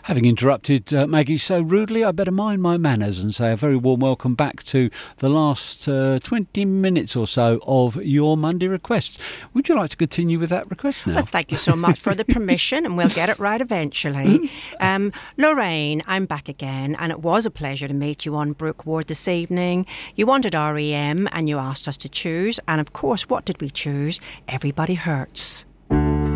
Having interrupted Maggie so rudely, I better mind my manners and say a very warm welcome back to the last 20 minutes or so of your Monday requests. Would you like to continue with that request now? Well, thank you so much for the permission, and we'll get it right eventually. Lorraine, I'm back again, and it was a pleasure to meet you on Brooke Ward this evening. You wanted REM, and you asked us to choose, and of course, what did we choose? Everybody Hurts.